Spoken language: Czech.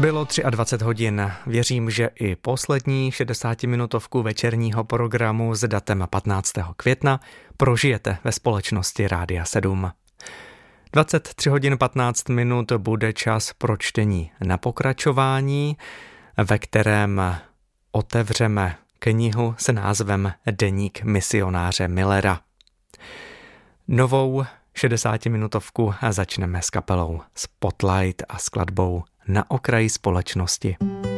Bylo 23 hodin. Věřím, že i poslední 60-minutovku večerního programu s datem 15. května prožijete ve společnosti Rádia 7. 23 hodin 15 minut bude čas pro čtení na pokračování, ve kterém otevřeme knihu s názvem Deník misionáře Millera. Novou 60-minutovku začneme s kapelou Spotlight a skladbou Na okraji společnosti.